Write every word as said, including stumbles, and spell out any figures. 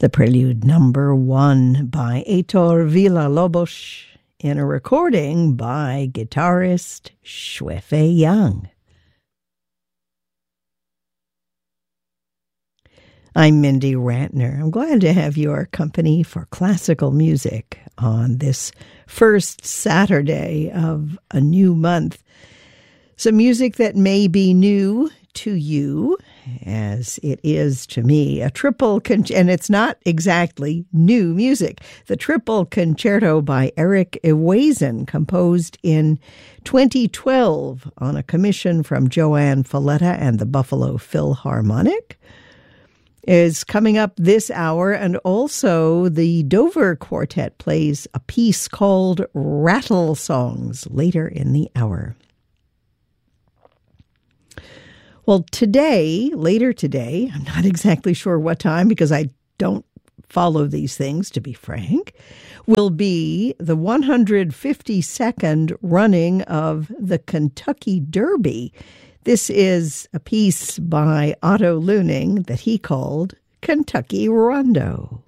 The Prelude Number One by Heitor Villa-Lobos in a recording by guitarist Xuefei Yang. I'm Mindy Rantner. I'm glad to have your company for classical music on this first Saturday of a new month. Some music that may be new to you, as it is to me, a triple, con- and it's not exactly new music. The Triple Concerto by Eric Ewazen, composed in twenty twelve on a commission from Joanne Falletta and the Buffalo Philharmonic, is coming up this hour. And also the Dover Quartet plays a piece called Rattle Songs later in the hour. Well, today, later today, I'm not exactly sure what time because I don't follow these things, to be frank, will be the one hundred fifty-second running of the Kentucky Derby. This is a piece by Otto Luening that he called Kentucky Rondo.